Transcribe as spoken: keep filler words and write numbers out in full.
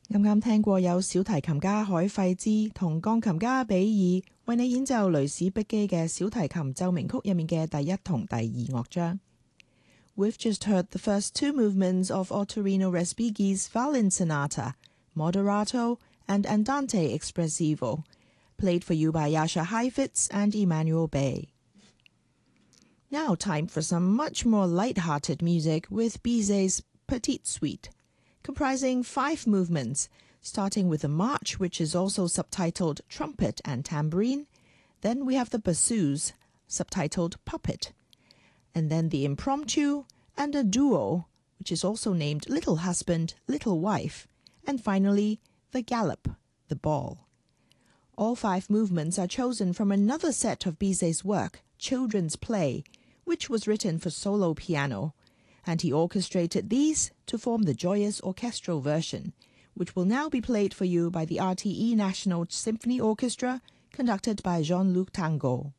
啱啱聽過有小提琴家海費茲同鋼琴家比爾為你演奏雷史碧基嘅小提琴奏鳴曲入面嘅第一同第二樂章。We've just heard the first two movements of Ottorino Respighi's Violin Sonata, Moderato and Andante Espressivo, played for you by Jascha Heifetz and Emanuel Bay. Now time for some much more light-hearted music with Bizet's Petite Suite, comprising five movements, starting with the march, which is also subtitled Trumpet and Tambourine. Then we have the bassoons, subtitled Puppet, and then the impromptu and a duo, which is also named Little Husband, Little Wife, and finally the gallop, the ball. All five movements are chosen from another set of Bizet's work, Children's Play, which was written for solo piano, and he orchestrated these to form the joyous orchestral version, which will now be played for you by the R T E National Symphony Orchestra, conducted by Jean-Luc Tango.